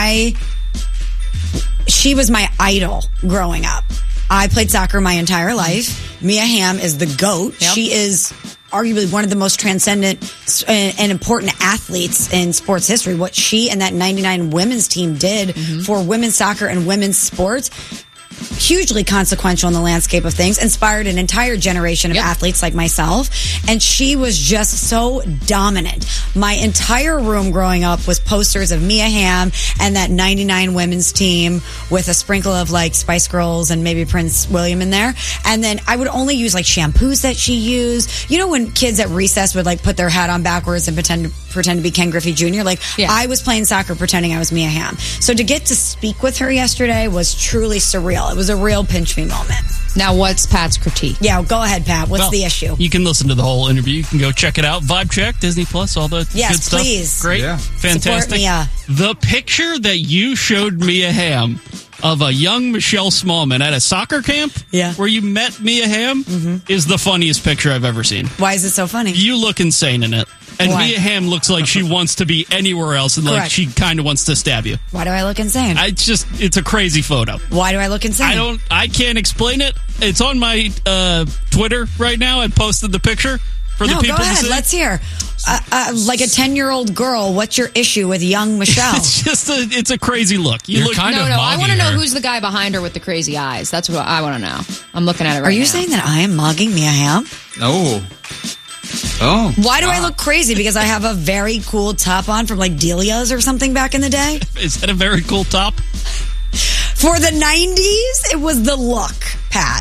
she was my idol growing up. I played soccer my entire life. Mia Hamm is the GOAT. Yep. She is arguably one of the most transcendent and important athletes in sports history. What she and that 99 women's team did for women's soccer and women's sports, hugely consequential in the landscape of things, inspired an entire generation of athletes like myself. And she was just so dominant. My entire room growing up was posters of Mia Hamm and that 99 women's team with a sprinkle of like Spice Girls and maybe Prince William in there. And then I would only use like shampoos that she used. You know when kids at recess would like put their hat on backwards and pretend to be Ken Griffey Jr.? Like I was playing soccer pretending I was Mia Hamm. So to get to speak with her yesterday was truly surreal. It was a real pinch me moment. Now, what's Pat's critique? Yeah, go ahead, Pat. What's the issue? You can listen to the whole interview. You can go check it out. Vibe Check, Disney Plus, all the good stuff. Please. Great. Yeah. Fantastic. Support Mia. The picture that you showed Mia Hamm of a young Michelle Smallman at a soccer camp where you met Mia Hamm is the funniest picture I've ever seen. Why is it so funny? You look insane in it. And Why? Mia Hamm looks like she wants to be anywhere else and like she kind of wants to stab you. Why do I look insane? It's a crazy photo. Why do I look insane? I can't explain it. It's on my Twitter right now. I posted the picture for the people go ahead. to see. Let's hear. Like a 10-year-old girl, what's your issue with young Michelle? It's a crazy look. You're kind of I want to know who's the guy behind her with the crazy eyes. That's what I want to know. I'm looking at it right now. Are you saying that I am mugging Mia Hamm? Oh. Why do I look crazy? Because I have a very cool top on from like Delia's or something back in the day? Is that a very cool top? For the 90s, it was the look, Pat.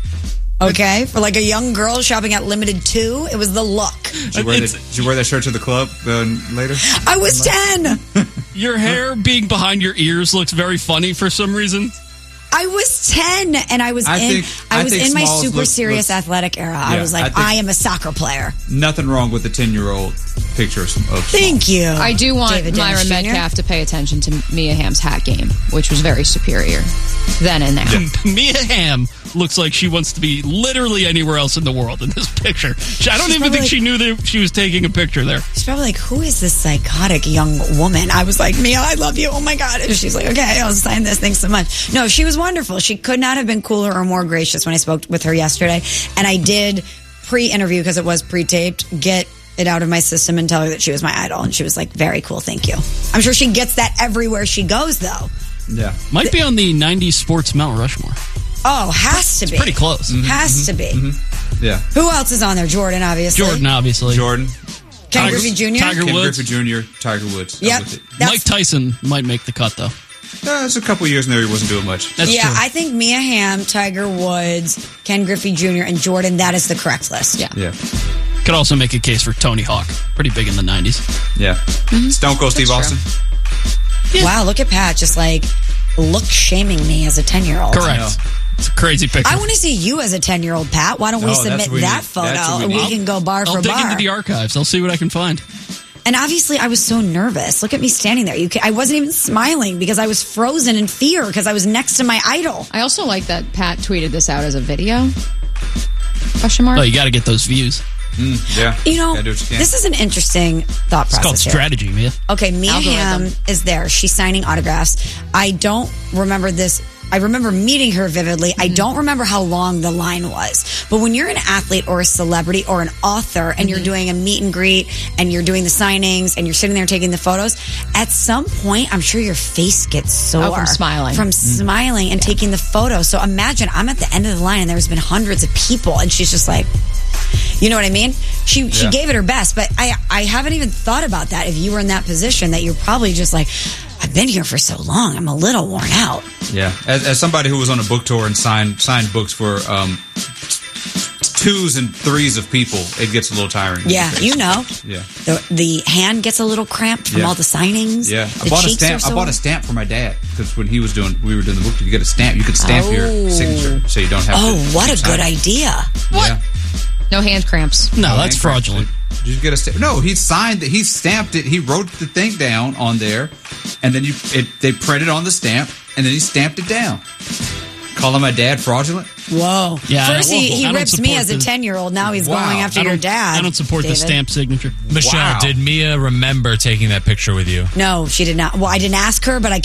Okay? For like a young girl shopping at Limited 2, it was the look. Did you wear that shirt to the club later? I was 10. Your hair being behind your ears looks very funny for some reason. I was 10 and I was in my super serious athletic era. I was like, I am a soccer player. Nothing wrong with the 10-year-old picture of Thank you. I do want David Myra Dennis Jr. Metcalf to pay attention to Mia Hamm's hat game, which was very superior then and now. Mia Hamm looks like she wants to be literally anywhere else in the world in this picture. I don't even think she knew that she was taking a picture there. She's probably like, who is this psychotic young woman? I was like, Mia, I love you. Oh my God. And she's like, okay, I'll sign this. Thanks so much. No, she was wonderful. She could not have been cooler or more gracious when I spoke with her yesterday. And I did pre-interview, because it was pre-taped, get it out of my system and tell her that she was my idol. And she was like, very cool. Thank you. I'm sure she gets that everywhere she goes, though. Yeah. Might be on the 90s sports Mount Rushmore. Oh, has to be. It's pretty close. Has to be. Yeah. Who else is on there? Jordan, obviously. Jordan. Ken Griffey Jr. Tiger Woods. Griffey Jr., Tiger Woods. Yep. Mike Tyson might make the cut, though. There's a couple years in there he wasn't doing much. That's true. I think Mia Hamm, Tiger Woods, Ken Griffey Jr., and Jordan, that is the correct list. Yeah. Could also make a case for Tony Hawk. Pretty big in the 90s. Yeah. Stone Cold Steve Austin. Yeah. Wow, look at Pat just like look shaming me as a 10-year-old. Correct. It's a crazy picture. I want to see you as a 10-year-old, Pat. Why don't we submit that photo and we can go bar for bar? I'll dig into the archives. I'll see what I can find. And obviously, I was so nervous. Look at me standing there. I wasn't even smiling because I was frozen in fear because I was next to my idol. I also like that Pat tweeted this out as a video. Question mark? Oh, you got to get those views. Yeah. You know, this is an interesting thought process. It's called strategy, Mia. Okay, Mia Hamm is there. She's signing autographs. I don't remember this. I remember meeting her vividly. I don't remember how long the line was. But when you're an athlete or a celebrity or an author and you're doing a meet and greet and you're doing the signings and you're sitting there taking the photos, at some point, I'm sure your face gets sore. From smiling. From smiling and taking the photo. So imagine I'm at the end of the line and there's been hundreds of people and she's just like, you know what I mean? She gave it her best, but I haven't even thought about that. If you were in that position, that you're probably just like, I've been here for so long, I'm a little worn out. Yeah, as somebody who was on a book tour and signed books for 2s and 3s of people, it gets a little tiring. Yeah, you know. Yeah, the hand gets a little cramped from all the signings. Yeah, I bought a stamp for my dad because when we were doing the book tour, you get a stamp. You could stamp your signature so you don't have. Oh, what a good idea! What? Yeah. No hand cramps. No, that's fraudulent. Did you get a stamp? No, he signed it. He stamped it. He wrote the thing down on there, and then they printed on the stamp, and then he stamped it down. Calling my dad fraudulent? Whoa. Yeah, first he rips me as a 10-year-old. Now he's going after your dad. I don't support the stamp signature. Michelle, did Mia remember taking that picture with you? No, she did not. Well, I didn't ask her, but I